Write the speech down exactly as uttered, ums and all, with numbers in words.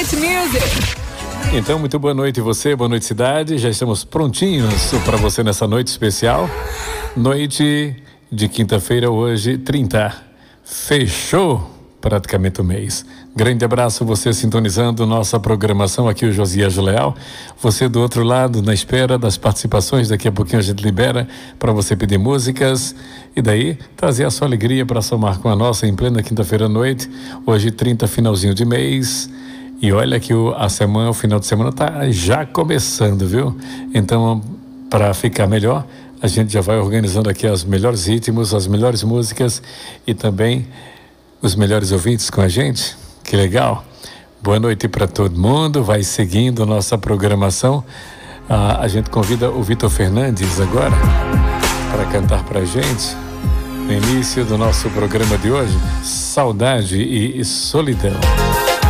Hit Music. Então, muito boa noite você, boa noite cidade. Já estamos prontinhos para você nessa noite especial. Noite de quinta-feira, hoje, trinta. Fechou praticamente o mês. Grande abraço, você sintonizando nossa programação aqui, o Josias Leal. Você do outro lado, na espera das participações. Daqui a pouquinho a gente libera para você pedir músicas e daí trazer a sua alegria para somar com a nossa em plena quinta-feira à noite. Hoje, trinta, finalzinho de mês. E olha que o, a semana, o final de semana tá já começando, viu? Então, para ficar melhor, a gente já vai organizando aqui os melhores ritmos, as melhores músicas e também os melhores ouvintes com a gente. Que legal. Boa noite para todo mundo. Vai seguindo nossa programação. Ah, a gente convida o Vitor Fernandes agora para cantar para a gente no início do nosso programa de hoje, Saudade e Solidão.